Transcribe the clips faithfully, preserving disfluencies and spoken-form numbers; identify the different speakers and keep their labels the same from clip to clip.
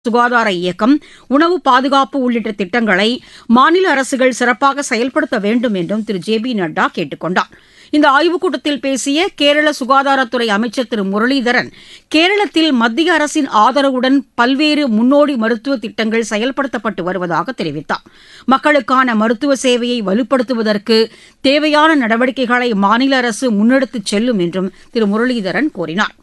Speaker 1: சுகாதார இயக்கம், உணவு பாதுகாப்பு உள்ளிட்ட திட்டங்களை மாநில அரசுகள் சிறப்பாக செயல்படுத்த வேண்டும் என்றும் திரு ஜே பி நட்டா கேட்டுக் கொண்டார். இந்த ஆய்வுக் கூட்டத்தில் பேசிய கேரள சுகாதாரத்துறை அமைச்சர் திரு முரளிதரன், கேரளத்தில் மத்திய அரசின் ஆதரவுடன் பல்வேறு முன்னோடி மருத்துவ திட்டங்கள் செயல்படுத்தப்பட்டு வருவதாக தெரிவித்தார். மக்களுக்கான மருத்துவ சேவையை வலுப்படுத்துவதற்கு தேவையான நடவடிக்கைகளை மாநில அரசு முன்னெடுத்துச் செல்லும் என்றும் திரு முரளிதரன் கூறினார்.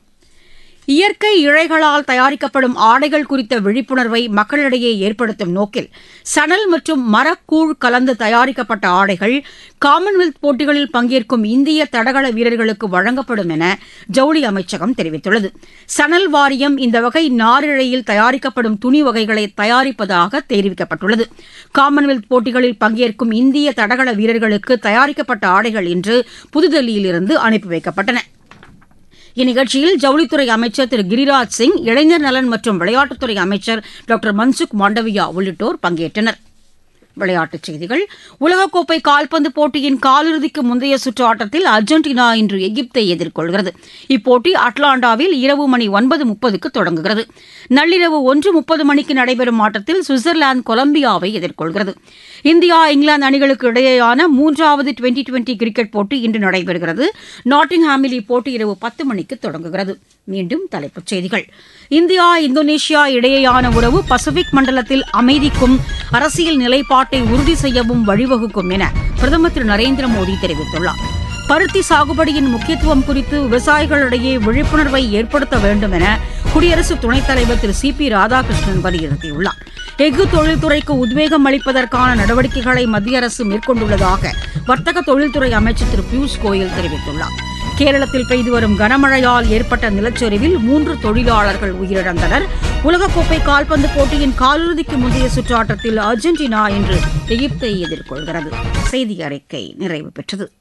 Speaker 1: இயற்கை இழைகளால் தயாரிக்கப்படும் ஆடைகள் குறித்த விழிப்புணர்வை மக்களிடையே ஏற்படுத்தும் நோக்கில் சணல் மற்றும் மரக்கூழ் கலந்து தயாரிக்கப்பட்ட ஆடைகள் காமன்வெல்த் போட்டிகளில் பங்கேற்கும் இந்திய தடகள வீரர்களுக்கு வழங்கப்படும் என ஜவுளி அமைச்சகம் தெரிவித்துள்ளது. சணல் வாரியம் இந்த வகை நாரிழையில் தயாரிக்கப்படும் துணி வகைகளை தயாரிப்பதாக தெரிவிக்கப்பட்டுள்ளது. காமன்வெல்த் போட்டிகளில் பங்கேற்கும் இந்திய தடகள வீரர்களுக்கு தயாரிக்கப்பட்ட ஆடைகள் இன்று புதுதில்லியிலிருந்து அனுப்பி வைக்கப்பட்டன. இந்நிகழ்ச்சியில் ஜவுளித்துறை அமைச்சர் திரு கிரிராஜ் சிங், இளைஞர் நலன் மற்றும் விளையாட்டுத்துறை அமைச்சர் டாக்டர் மன்சுக் மாண்டவியா உள்ளிட்டோர் பங்கேற்றனர். விளையாட்டுச் செய்திகள். உலகக்கோப்பை கால்பந்து போட்டியின் காலிறுதிக்கு முந்தைய சுற்று ஆட்டத்தில் அர்ஜென்டினா இன்று எகிப்தை எதிர்கொள்கிறது. இப்போட்டி அட்லாண்டாவில் இரவு மணி ஒன்பது முப்பதுக்கு தொடங்குகிறது. நள்ளிரவு ஒன்று முப்பது மணிக்கு நடைபெறும் ஆட்டத்தில் சுவிட்சர்லாந்து கொலம்பியாவை எதிர்கொள்கிறது. இந்தியா இங்கிலாந்து அணிகளுக்கு இடையேயான மூன்றாவது டுவெண்டி டுவெண்டி கிரிக்கெட் போட்டி இன்று நடைபெறுகிறது. நாட்டிங்ஹாமில் இப்போட்டி இரவு பத்து மணிக்கு தொடங்குகிறது. மீண்டும் தலைப்புச் செய்திகள். இந்தியா இந்தோனேஷியா இடையேயான உறவு பசிபிக் மண்டலத்தில் அமைதிக்கும் அரசியல் நிலைப்பாட்டை உறுதி செய்யவும் வழிவகுக்கும் என பிரதமர் திரு நரேந்திர மோடி தெரிவித்துள்ளார். பருத்தி சாகுபடியின் முக்கியத்துவம் குறித்து விவசாயிகளிடையே விழிப்புணர்வை ஏற்படுத்த வேண்டும் என குடியரசு துணைத் தலைவர் திரு சி பி ராதாகிருஷ்ணன் வலியுறுத்தியுள்ளார். எஃகு தொழில்துறைக்கு உத்வேகம் அளிப்பதற்கான நடவடிக்கைகளை மத்திய அரசு மேற்கொண்டுள்ளதாக வர்த்தக தொழில்துறை அமைச்சர் திரு பியூஷ் கோயல் தெரிவித்துள்ளார். கேரளத்தில் பெய்து வரும் கனமழையால் ஏற்பட்ட நிலச்சரிவில் மூன்று தொழிலாளர்கள் உயிரிழந்தனர். உலகக்கோப்பை கால்பந்து போட்டியின் காலிறுதிக்கு முந்தைய சுற்று ஆட்டத்தில் அர்ஜென்டினா இன்று எகிப்தை எதிர்கொள்கிறது. செய்தி அறிக்கை நிறைவு பெற்றது.